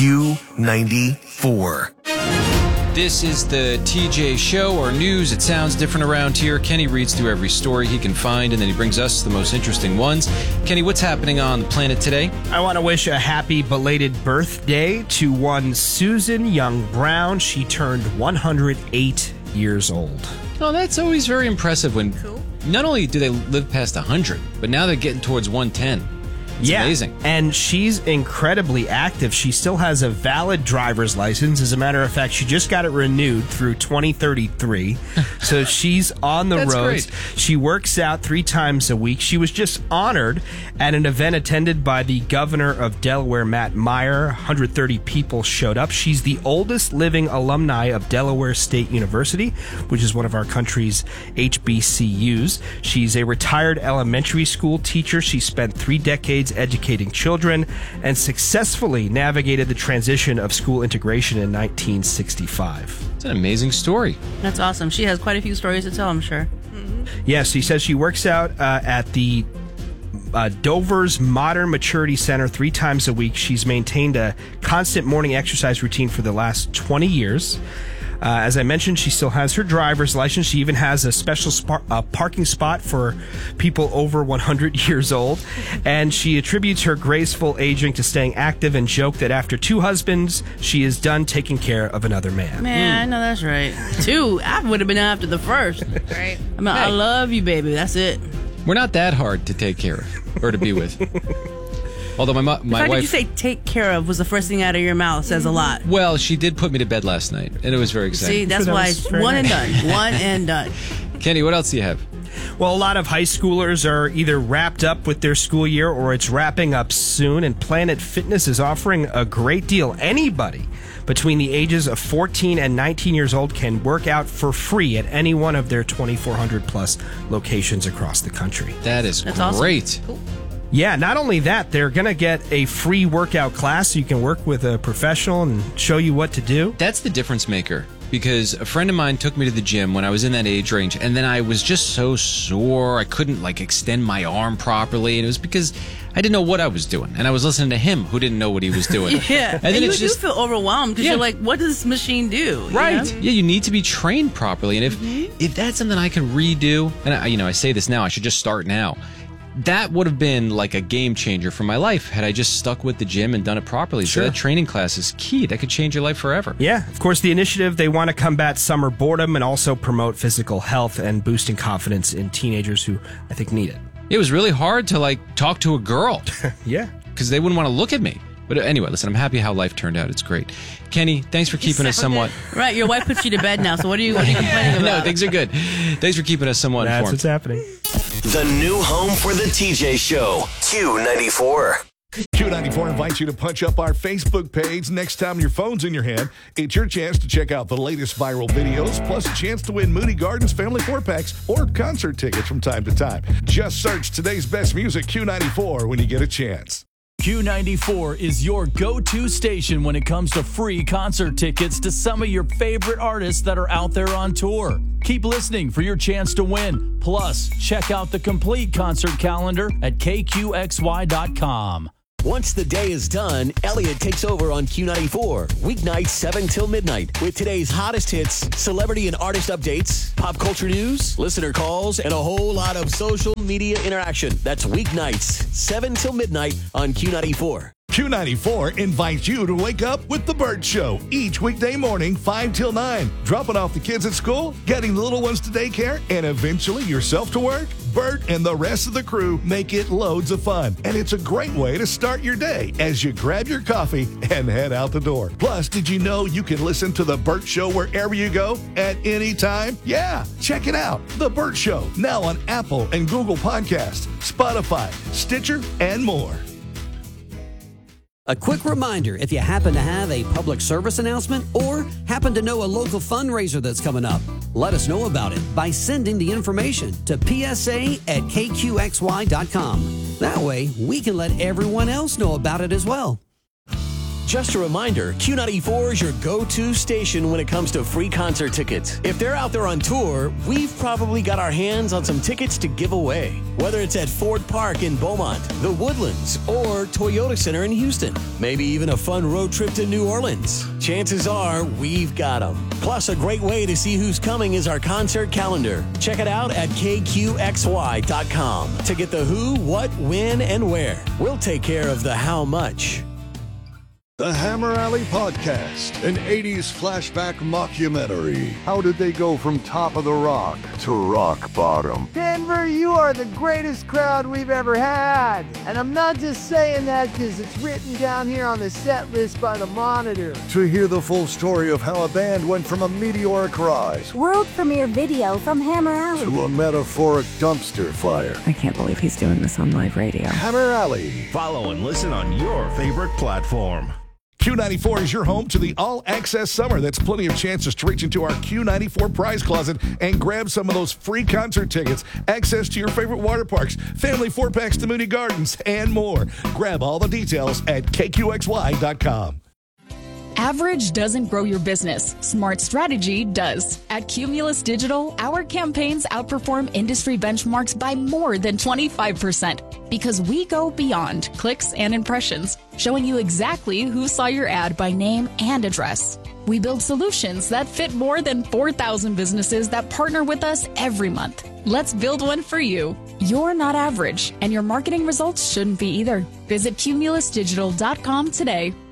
Q94. This is the TJ Show, or news. It sounds different around here. Kenny reads through every story he can find, and then he brings us the most interesting ones. Kenny, what's happening on the planet today? I want to wish a happy belated birthday to one Susan Young Brown. She turned 108 years old. Oh, that's always very impressive when not only do they live past 100, but now they're getting towards 110. It's amazing. And she's incredibly active. She still has a valid driver's license. As a matter of fact, she just got it renewed through 2033. So she's on the roads. Great. She works out 3 times a week. She was just honored at an event attended by the governor of Delaware, Matt Meyer. 130 people showed up. She's the oldest living alumni of Delaware State University, which is one of our country's HBCUs. She's a retired elementary school teacher. She spent 3 decades educating children and successfully navigated the transition of school integration in 1965. It's an amazing story. That's awesome. She has quite a few stories to tell, I'm sure. Yes, he says she works out at the Dover's Modern Maturity Center 3 times a week. She's maintained a constant morning exercise routine for the last 20 years. As I mentioned, she still has her driver's license. She even has a special parking spot for people over 100 years old. And she attributes her graceful aging to staying active and joked that after 2 husbands, she is done taking care of another man. Man, I know that's right. 2. I would have been after the first. Right. I mean, I love you, baby. That's it. We're not that hard to take care of or to be with. Although my The fact wife... that you say take care of was the first thing out of your mouth says a lot. Well, she did put me to bed last night, and it was very exciting. See, that's why it's one and done. One and done. Kenny, what else do you have? Well, a lot of high schoolers are either wrapped up with their school year or it's wrapping up soon, and Planet Fitness is offering a great deal. Anybody between the ages of 14 and 19 years old can work out for free at any one of their 2,400 plus locations across the country. That's great. Awesome. Cool. Yeah, not only that, they're going to get a free workout class so you can work with a professional and show you what to do. That's the difference maker, because a friend of mine took me to the gym when I was in that age range, and then I was just so sore. I couldn't extend my arm properly, and it was because I didn't know what I was doing, and I was listening to him who didn't know what he was doing. Yeah, and then you it's just do feel overwhelmed because you're like, what does this machine do? Right. You know? Yeah, you need to be trained properly, and if that's something I can redo, and I say this now, I should just start now. That would have been like a game changer for my life had I just stuck with the gym and done it properly. Sure. So that training class is key. That could change your life forever. Yeah, of course, the initiative, they want to combat summer boredom and also promote physical health and boosting confidence in teenagers who I think need it. It was really hard to talk to a girl. Yeah. Because they wouldn't want to look at me. But anyway, listen, I'm happy how life turned out. It's great. Kenny, thanks for keeping us somewhat... Right, your wife puts you to bed now, so what are you complaining about? No, things are good. Thanks for keeping us somewhat That's informed. what's happening. The new home for the TJ Show, Q94. Q94 invites you to punch up our Facebook page next time your phone's in your hand. It's your chance to check out the latest viral videos, plus a chance to win Moody Gardens Family 4-packs or concert tickets from time to time. Just search today's best music, Q94, when you get a chance. Q94 is your go-to station when it comes to free concert tickets to some of your favorite artists that are out there on tour. Keep listening for your chance to win. Plus, check out the complete concert calendar at kqxy.com. Once the day is done, Elliot takes over on Q94, weeknights 7 till midnight, with today's hottest hits, celebrity and artist updates, pop culture news, listener calls, and a whole lot of social media interaction. That's weeknights 7 till midnight on Q94. Q94 invites you to wake up with The Burt Show each weekday morning, 5 till 9. Dropping off the kids at school, getting the little ones to daycare, and eventually yourself to work. Burt and the rest of the crew make it loads of fun. And it's a great way to start your day as you grab your coffee and head out the door. Plus, did you know you can listen to The Burt Show wherever you go at any time? Yeah, check it out. The Burt Show, now on Apple and Google Podcasts, Spotify, Stitcher, and more. A quick reminder, if you happen to have a public service announcement or happen to know a local fundraiser that's coming up, let us know about it by sending the information to psa@kqxy.com. That way, we can let everyone else know about it as well. Just a reminder, Q94 is your go-to station when it comes to free concert tickets. If they're out there on tour, we've probably got our hands on some tickets to give away. Whether it's at Ford Park in Beaumont, the Woodlands, or Toyota Center in Houston. Maybe even a fun road trip to New Orleans. Chances are we've got them. Plus, a great way to see who's coming is our concert calendar. Check it out at kqxy.com to get the who, what, when, and where. We'll take care of the how much. The Hammer Alley Podcast, an 80s flashback mockumentary. How did they go from top of the rock to rock bottom? Denver, you are the greatest crowd we've ever had. And I'm not just saying that because it's written down here on the set list by the Monitor. To hear the full story of how a band went from a meteoric rise, world premiere video from Hammer Alley, to a metaphoric dumpster fire. I can't believe he's doing this on live radio. Hammer Alley. Follow and listen on your favorite platform. Q94 is your home to the all-access summer. That's plenty of chances to reach into our Q94 prize closet and grab some of those free concert tickets, access to your favorite water parks, family 4-packs to Mooney Gardens, and more. Grab all the details at kqxy.com. Average doesn't grow your business. Smart strategy does. At Cumulus Digital, our campaigns outperform industry benchmarks by more than 25% because we go beyond clicks and impressions, showing you exactly who saw your ad by name and address. We build solutions that fit more than 4,000 businesses that partner with us every month. Let's build one for you. You're not average, and your marketing results shouldn't be either. Visit cumulusdigital.com today.